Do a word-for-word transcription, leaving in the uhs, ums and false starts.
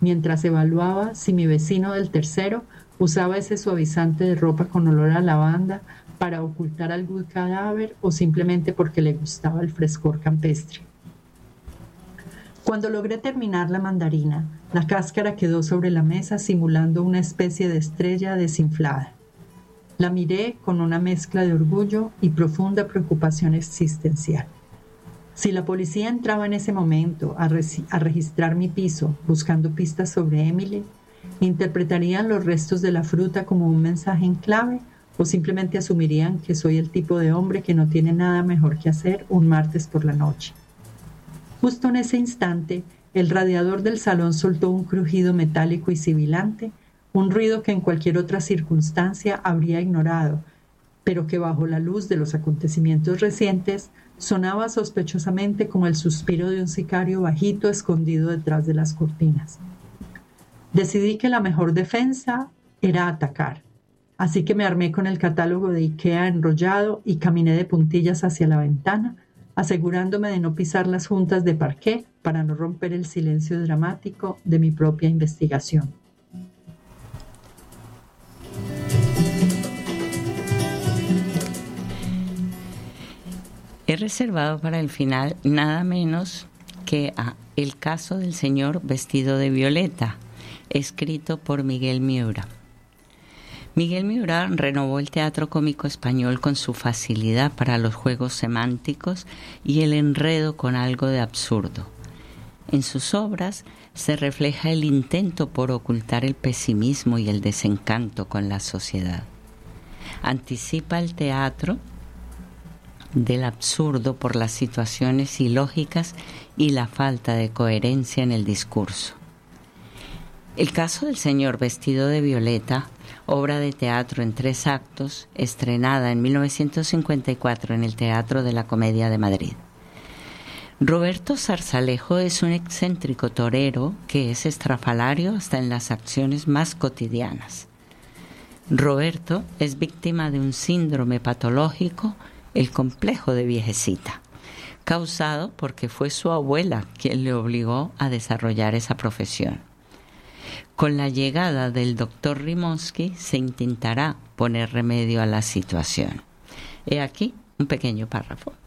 mientras evaluaba si mi vecino del tercero usaba ese suavizante de ropa con olor a lavanda para ocultar algún cadáver o simplemente porque le gustaba el frescor campestre. Cuando logré terminar la mandarina, la cáscara quedó sobre la mesa simulando una especie de estrella desinflada. La miré con una mezcla de orgullo y profunda preocupación existencial. Si la policía entraba en ese momento a, re- a registrar mi piso buscando pistas sobre Emily, ¿interpretarían los restos de la fruta como un mensaje en clave o simplemente asumirían que soy el tipo de hombre que no tiene nada mejor que hacer un martes por la noche? Justo en ese instante, el radiador del salón soltó un crujido metálico y sibilante, un ruido que en cualquier otra circunstancia habría ignorado, pero que bajo la luz de los acontecimientos recientes sonaba sospechosamente como el suspiro de un sicario bajito escondido detrás de las cortinas. Decidí que la mejor defensa era atacar, así que me armé con el catálogo de IKEA enrollado y caminé de puntillas hacia la ventana, asegurándome de no pisar las juntas de parqué para no romper el silencio dramático de mi propia investigación. He reservado para el final nada menos que a El caso del señor vestido de violeta, escrito por Miguel Miura. Miguel Miura renovó el teatro cómico español con su facilidad para los juegos semánticos y el enredo con algo de absurdo. En sus obras se refleja el intento por ocultar el pesimismo y el desencanto con la sociedad. Anticipa el teatro del absurdo por las situaciones ilógicas y la falta de coherencia en el discurso. El caso del señor vestido de violeta, obra de teatro en tres actos, estrenada en mil novecientos cincuenta y cuatro en el Teatro de la Comedia de Madrid. Roberto Zarzalejo es un excéntrico torero que es estrafalario hasta en las acciones más cotidianas. Roberto es víctima de un síndrome patológico, el complejo de viejecita, causado porque fue su abuela quien le obligó a desarrollar esa profesión. Con la llegada del doctor Rimonsky se intentará poner remedio a la situación. He aquí un pequeño párrafo.